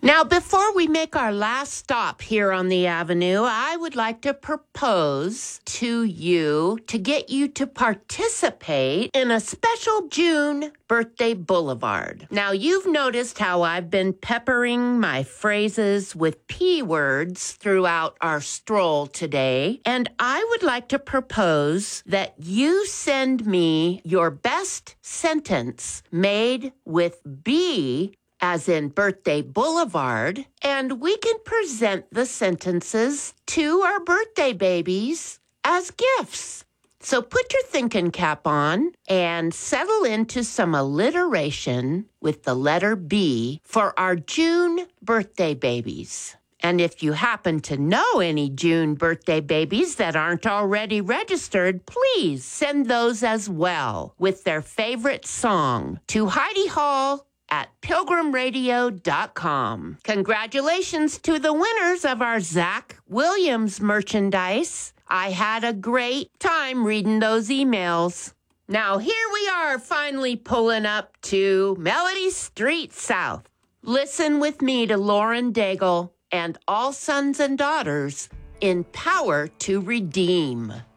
Now, before we make our last stop here on the Avenue, I would like to propose to you to get you to participate in a special June birthday boulevard. Now, you've noticed how I've been peppering my phrases with P words throughout our stroll today, and I would like to propose that you send me your best sentence made with B as in Birthday Boulevard, and we can present the sentences to our birthday babies as gifts. So put your thinking cap on and settle into some alliteration with the letter B for our June birthday babies. And if you happen to know any June birthday babies that aren't already registered, please send those as well with their favorite song to Heidi Hall at pilgrimradio.com. Congratulations to the winners of our Zach Williams merchandise. I had a great time reading those emails. Now here we are finally pulling up to Melody Street South. Listen with me to Lauren Daigle and All Sons and Daughters in Power to Redeem.